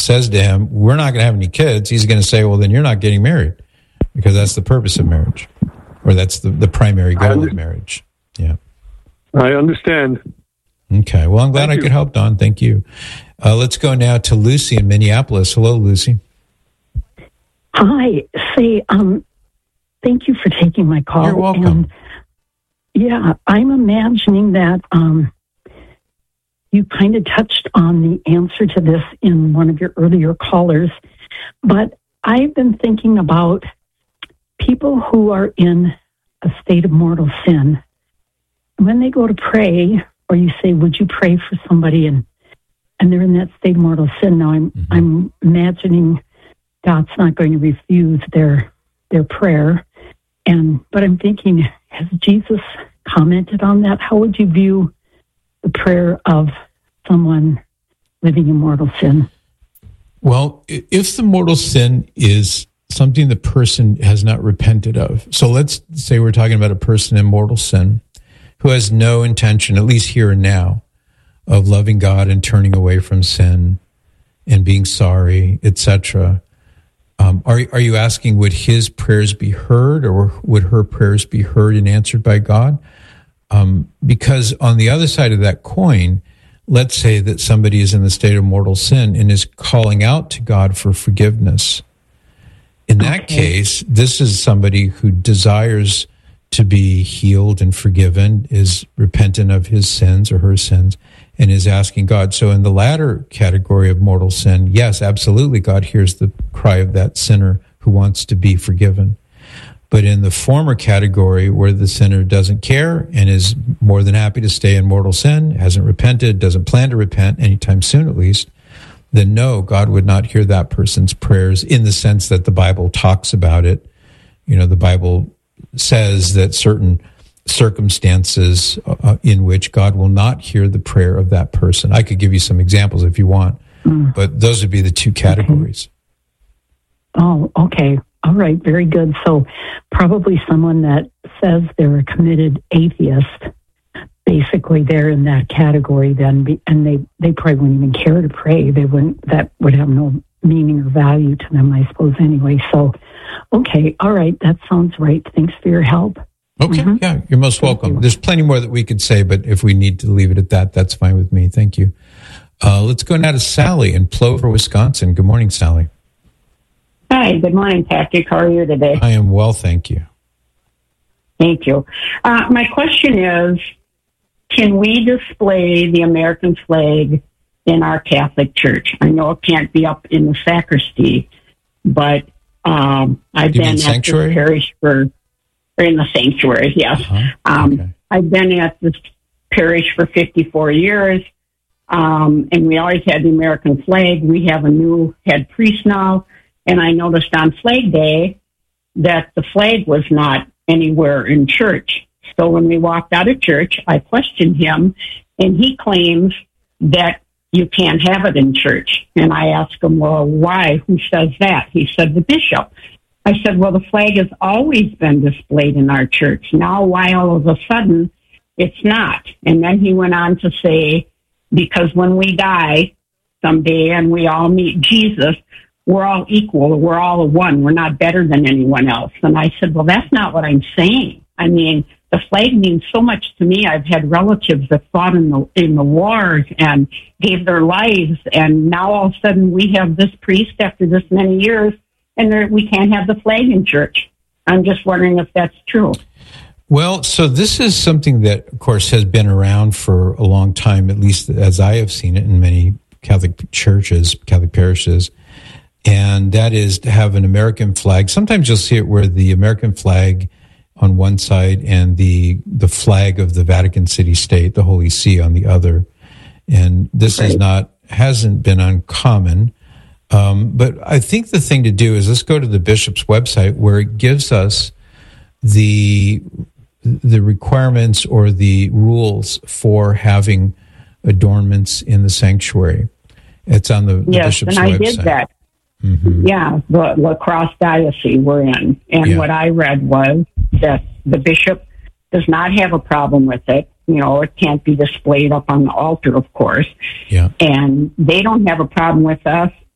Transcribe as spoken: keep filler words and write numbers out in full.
says to him, we're not going to have any kids, he's going to say, well, then you're not getting married, because that's the purpose of marriage, or that's the, the primary goal of marriage. Yeah. I understand. Okay. Well, I'm glad Thank I you. could help, Don. Thank you. Uh, let's go now to Lucy in Minneapolis. Hello, Lucy. Hi. Say, um, thank you for taking my call. You're welcome. And, yeah, I'm imagining that um, you kind of touched on the answer to this in one of your earlier callers, but I've been thinking about people who are in a state of mortal sin. When they go to pray, or you say, would you pray for somebody, and and they're in that state of mortal sin. Now, I'm mm-hmm. I'm imagining God's not going to refuse their their prayer, and but I'm thinking, has Jesus commented on that? How would you view the prayer of someone living in mortal sin? Well, if the mortal sin is something the person has not repented of, so let's say we're talking about a person in mortal sin who has no intention, at least here and now, of loving God and turning away from sin and being sorry, et cetera. Um, are, are you asking, would his prayers be heard, or would her prayers be heard and answered by God? Um, because on the other side of that coin, let's say that somebody is in the state of mortal sin and is calling out to God for forgiveness. In that okay. case, this is somebody who desires to be healed and forgiven, is repentant of his sins or her sins, and is asking God. So in the latter category of mortal sin, yes, absolutely, God hears the cry of that sinner who wants to be forgiven. But in the former category, where the sinner doesn't care and is more than happy to stay in mortal sin, hasn't repented, doesn't plan to repent anytime soon at least, then no, God would not hear that person's prayers in the sense that the Bible talks about it. You know, the Bible says that certain circumstances uh, in which God will not hear the prayer of that person. I could give you some examples if you want, mm. but those would be the two categories. Okay. Oh, okay. All right. Very good. So probably someone that says they're a committed atheist, basically they're in that category then, and they, they probably wouldn't even care to pray. They wouldn't, that would have no meaning or value to them, I suppose, anyway. So, okay. All right. That sounds right. Thanks for your help. Okay. Mm-hmm. Yeah, you're most welcome. You. There's plenty more that we could say, but if we need to leave it at that, that's fine with me. Thank you. Uh, let's go now to Sally in Plover, Wisconsin. Good morning, Sally. Hi. Good morning, Patrick. How are you today? I am well, thank you. Thank you. Uh, my question is, can we display the American flag in our Catholic Church? I know it can't be up in the sacristy, but um, I've you been at sanctuary? this parish for... Or in the sanctuary, yes. Uh-huh. Um, okay. I've been at this parish for fifty-four years, um, and we always had the American flag. We have a new head priest now, and I noticed on Flag Day that the flag was not anywhere in church. So when we walked out of church, I questioned him, and he claims that you can't have it in church. And I asked him, well, why? Who says that? He said, the bishop. I said, well, the flag has always been displayed in our church. Now, why all of a sudden it's not? And then he went on to say, because when we die someday and we all meet Jesus, we're all equal. We're all one. We're not better than anyone else. And I said, well, that's not what I'm saying. I mean, the flag means so much to me. I've had relatives that fought in the in the wars and gave their lives. And now all of a sudden we have this priest after this many years, and there, we can't have the flag in church. I'm just wondering if that's true. Well, so this is something that, of course, has been around for a long time, at least as I have seen it in many Catholic churches, Catholic parishes, and that is to have an American flag. Sometimes you'll see it where the American flag on one side and the the flag of the Vatican City State, the Holy See, on the other. And this right. is not hasn't been uncommon. Um, but I think the thing to do is let's go to the bishop's website where it gives us the the requirements or the rules for having adornments in the sanctuary. It's on the, the yes, bishop's and website. I did that. Mm-hmm. Yeah, the La Crosse Diocese we're in. And yeah. what I read was that the bishop does not have a problem with it. You know, it can't be displayed up on the altar, of course. Yeah. And they don't have a problem with us